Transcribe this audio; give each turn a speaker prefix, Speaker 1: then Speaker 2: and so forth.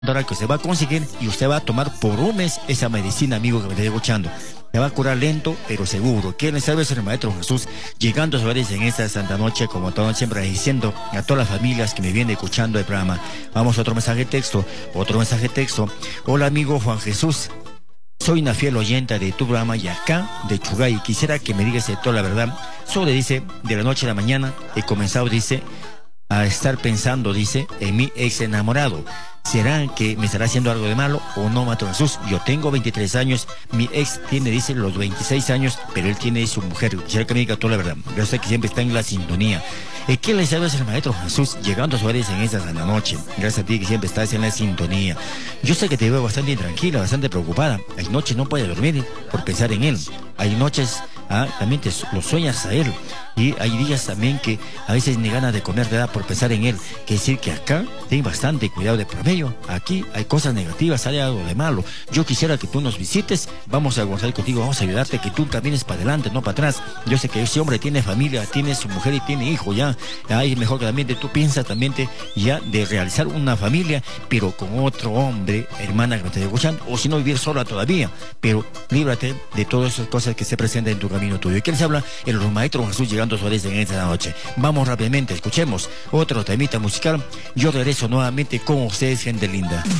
Speaker 1: ahora que usted va a conseguir y usted va a tomar por un mes esa medicina, amigo que me está escuchando. Se va a curar lento, pero seguro. ¿Quién le sabe ser el Maestro Jesús? Llegando a hogares en esta santa noche, como todo siempre diciendo a todas las familias que me vienen escuchando el programa. Vamos a otro mensaje de texto. Hola, amigo Juan Jesús. Soy una fiel oyente de tu programa y acá de Chugay. Quisiera que me digas toda la verdad. Sobre, dice, de la noche a la mañana he comenzado, dice, a estar pensando, dice, en mi ex enamorado. ¿Será que me estará haciendo algo de malo o no, Maestro Jesús? Yo tengo 23 años, mi ex tiene, dice, los 26 años, pero él tiene su mujer. Quisiera que me diga toda la verdad. Gracias a que siempre está en la sintonía. ¿Qué le sabes al Maestro Jesús llegando a su hogares en esta santa noche? Gracias a ti que siempre estás en la sintonía. Yo sé que te veo bastante intranquila, bastante preocupada. Hay noches no puedes dormir por pensar en él. Hay noches también lo sueñas a él. Y hay días también que a veces ni ganas de comer te da por pensar en él. Quiere decir que acá ten bastante cuidado de promedio. Aquí hay cosas negativas, hay algo de malo. Yo quisiera que tú nos visites, vamos a gozar contigo, vamos a ayudarte, que tú camines para adelante, no para atrás. Yo sé que ese hombre tiene familia, tiene su mujer y tiene hijo ya. Es mejor que también tú piensas también ya de realizar una familia, pero con otro hombre, hermana que me esté escuchando, o si no vivir sola todavía. Pero líbrate de todas esas cosas que se presentan en tu camino tuyo. ¿Y quién se habla? El Maestro Jesús llegando a su hogares en esta noche. Vamos rápidamente, escuchemos otro temita musical. Yo regreso nuevamente con ustedes, gente linda.